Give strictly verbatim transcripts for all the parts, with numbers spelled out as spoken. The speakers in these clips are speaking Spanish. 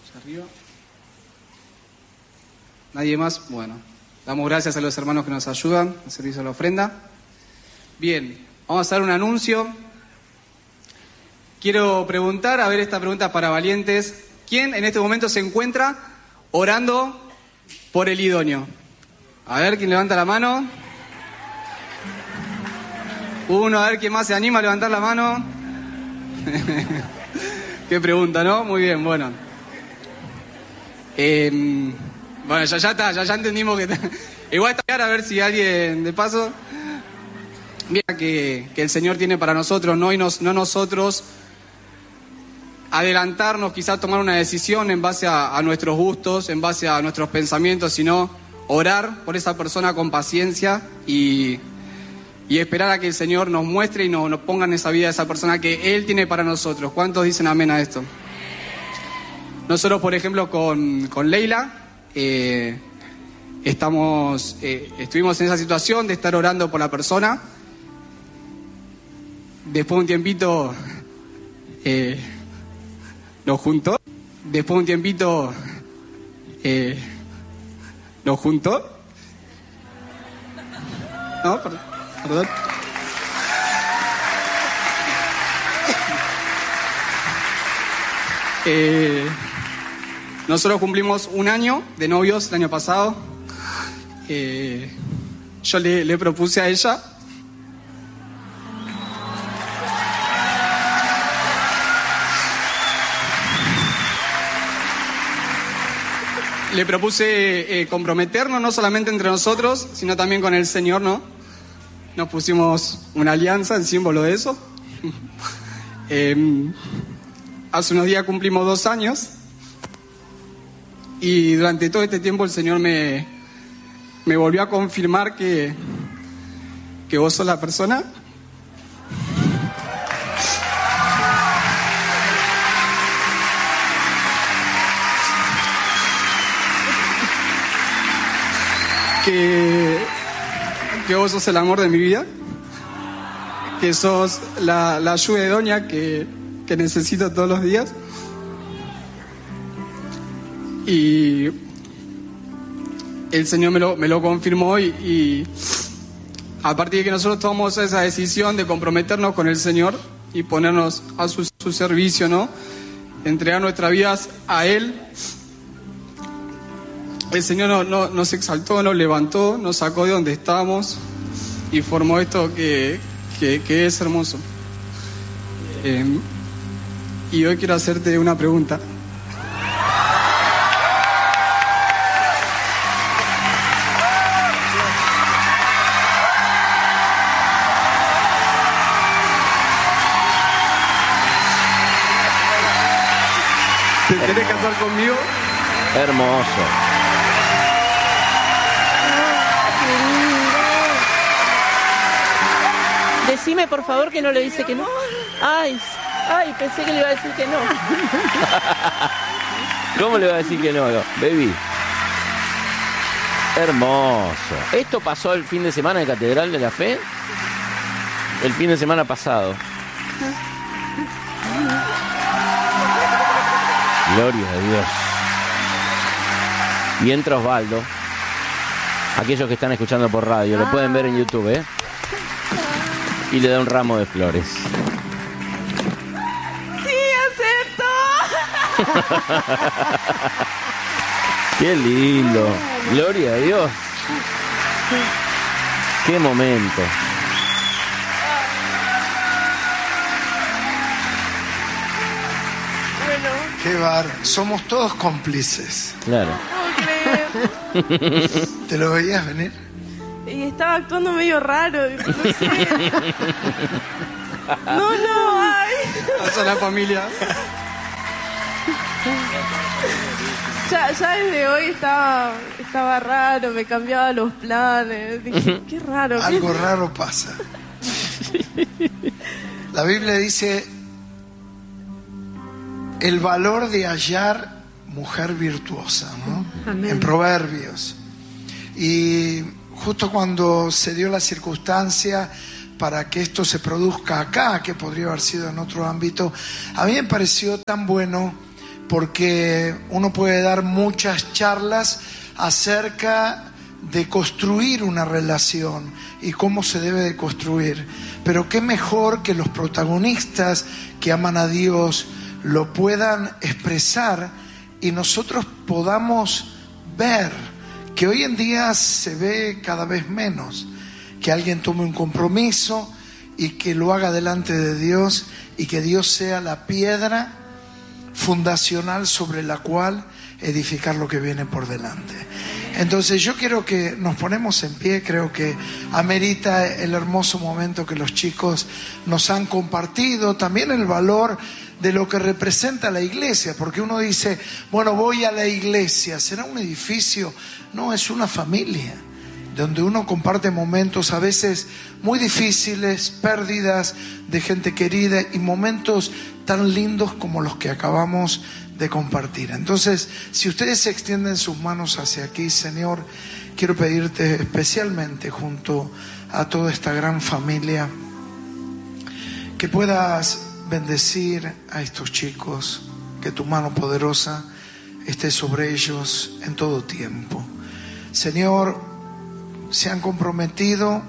Arriba. ¿Nadie más? Bueno, damos gracias a los hermanos que nos ayudan al servicio de la ofrenda. Bien, vamos a hacer un anuncio. Quiero preguntar, a ver, esta pregunta es para valientes. ¿Quién en este momento se encuentra orando por el idóneo? A ver, ¿quién levanta la mano? Uno, a ver, ¿quién más se anima a levantar la mano? Qué pregunta, ¿no? Muy bien, bueno. Eh, bueno, ya, ya está, ya, ya entendimos que... Igual está, a ver si alguien, de paso... Mira que, que el Señor tiene para nosotros, ¿no? Y nos, no nosotros adelantarnos, quizás tomar una decisión en base a, a nuestros gustos, en base a nuestros pensamientos, sino orar por esa persona con paciencia y, y esperar a que el Señor nos muestre y nos, nos ponga en esa vida esa persona que Él tiene para nosotros. ¿Cuántos dicen amén a esto? Nosotros, por ejemplo, con, con Leila, eh, estamos, eh, estuvimos en esa situación de estar orando por la persona. Después de un tiempito eh, nos juntó. Después de un tiempito eh, nos juntó. No, perdón. perdón. Eh, nosotros cumplimos un año de novios el año pasado. Eh, yo le, le propuse a ella. Le propuse eh, comprometernos, no solamente entre nosotros, sino también con el Señor, ¿no? Nos pusimos una alianza en símbolo de eso. eh, hace unos días cumplimos dos años. Y durante todo este tiempo el Señor me, me volvió a confirmar que, que vos sos la persona. Que, que vos sos el amor de mi vida, que sos la, la ayuda idónea que, que necesito todos los días. Y el Señor me lo, me lo confirmó y, y a partir de que nosotros tomamos esa decisión de comprometernos con el Señor y ponernos a su, su servicio, ¿no? Entregar nuestras vidas a Él. El Señor no, no, nos exaltó, nos levantó, nos sacó de donde estábamos y formó esto que, que, que es hermoso. Eh, y hoy quiero hacerte una pregunta. ¿Te querés casar conmigo? Hermoso. Decime por favor que no le dice que no. Ay, ay, pensé que le iba a decir que no. ¿Cómo le va a decir que no, baby? Hermoso. ¿Esto pasó el fin de semana en Catedral de la Fe? El fin de semana pasado. Gloria a Dios. Y entra Osvaldo. Aquellos que están escuchando por radio, lo pueden ver en YouTube, ¿eh? Y le da un ramo de flores. ¡Sí, acepto! ¡Qué lindo! ¡Gloria a Dios! ¡Qué momento! Bueno. Qué bar. Somos todos cómplices. Claro. No puedo creer. ¿Te lo veías venir? Y estaba actuando medio raro. No sé. No, no, ay. Pasa la familia. Ya, ya desde hoy estaba, estaba raro, me cambiaba los planes. Dije, qué raro. Algo qué... raro pasa. La Biblia dice el valor de hallar mujer virtuosa, ¿no? Amén. En Proverbios. Y justo cuando se dio la circunstancia para que esto se produzca acá, que podría haber sido en otro ámbito, a mí me pareció tan bueno porque uno puede dar muchas charlas acerca de construir una relación y cómo se debe de construir, pero qué mejor que los protagonistas que aman a Dios lo puedan expresar y nosotros podamos ver que hoy en día se ve cada vez menos que alguien tome un compromiso y que lo haga delante de Dios y que Dios sea la piedra fundacional sobre la cual edificar lo que viene por delante. Entonces yo quiero que nos ponemos en pie. Creo que amerita el hermoso momento que los chicos nos han compartido, también el valor de lo que representa la iglesia, porque uno dice, bueno, voy a la iglesia, ¿será un edificio? No, es una familia donde uno comparte momentos a veces muy difíciles, pérdidas de gente querida y momentos tan lindos como los que acabamos de compartir. Entonces, si ustedes extienden sus manos hacia aquí, Señor, quiero pedirte especialmente junto a toda esta gran familia que puedas bendecir a estos chicos, que tu mano poderosa esté sobre ellos en todo tiempo. Señor, se han comprometido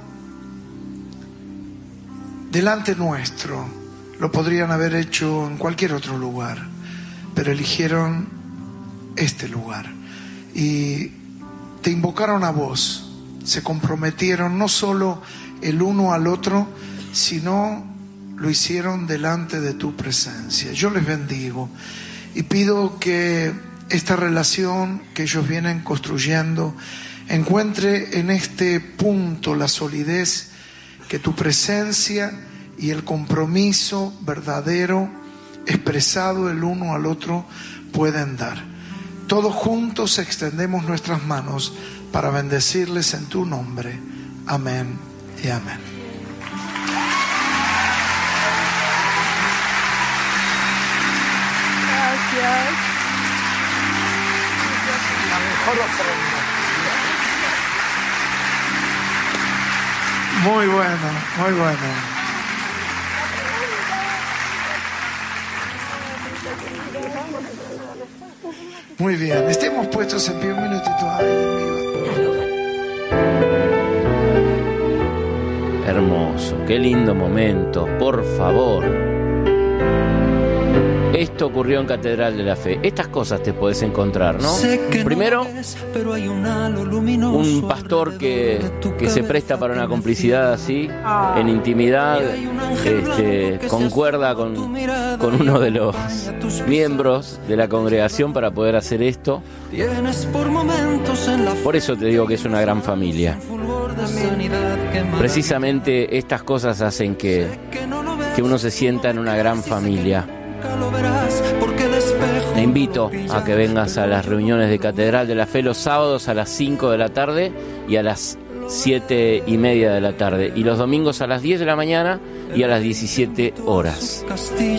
delante nuestro. Lo podrían haber hecho en cualquier otro lugar, pero eligieron este lugar y te invocaron a vos. Se comprometieron no solo el uno al otro, sino lo hicieron delante de tu presencia. Yo les bendigo y pido que esta relación que ellos vienen construyendo encuentre en este punto la solidez que tu presencia y el compromiso verdadero expresado el uno al otro pueden dar. Todos juntos extendemos nuestras manos para bendecirles en tu nombre. Amén y amén. Gracias. La mejor ofrenda. Muy bueno, muy bueno. Muy bien, estemos puestos en pie un minutito. Ay, Dios mío. Hermoso, qué lindo momento, por favor. Esto ocurrió en Catedral de la Fe. Estas cosas te podés encontrar, ¿no? Primero, un pastor que, que se presta para una complicidad así, en intimidad, este, concuerda con, con uno de los miembros de la congregación para poder hacer esto. Por eso te digo que es una gran familia. Precisamente estas cosas hacen que, que uno se sienta en una gran familia. Te invito a que vengas a las reuniones de Catedral de la Fe los sábados a las cinco de la tarde y a las siete y media de la tarde, y los domingos a las diez de la mañana y a las diecisiete horas.